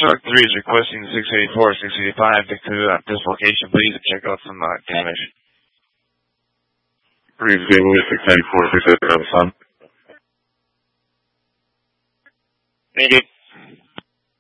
Truck 3 is requesting 684, 685 to clear that this location, please, and check out some damage. Please be with 684, 685, son. Thank you.